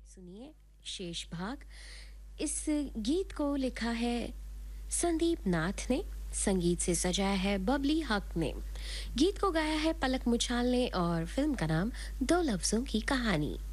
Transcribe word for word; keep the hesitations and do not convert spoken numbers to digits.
सुनिए शेष भाग। इस गीत को लिखा है संदीप नाथ ने, संगीत से सजाया है बबली हक ने। गीत को गाया है पलक मुछाल ने और फिल्म का नाम दो लफ्जों की कहानी।